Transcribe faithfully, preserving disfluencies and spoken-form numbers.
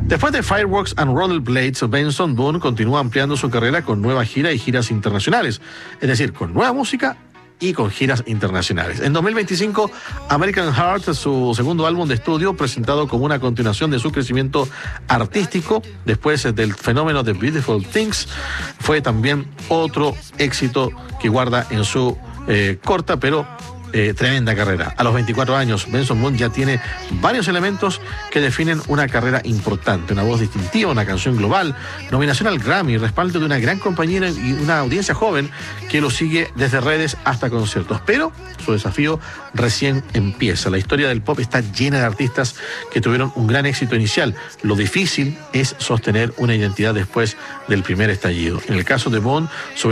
Después de Fireworks and Rollerblades, Benson Boone continúa ampliando su carrera con nuevas giras y giras internacionales, es decir, con nueva música y con giras internacionales. En dos mil veinticinco, American Heart, su segundo álbum de estudio, presentado como una continuación de su crecimiento artístico después del fenómeno de Beautiful Things, fue también otro éxito que guarda en su eh, corta pero Eh, tremenda carrera. A los veinticuatro años, Benson Boone ya tiene varios elementos que definen una carrera importante: una voz distintiva, una canción global, nominación al Grammy, respaldo de una gran compañía y una audiencia joven que lo sigue desde redes hasta conciertos. Pero su desafío recién empieza. La historia del pop está llena de artistas que tuvieron un gran éxito inicial. Lo difícil es sostener una identidad después del primer estallido. En el caso de Boone, su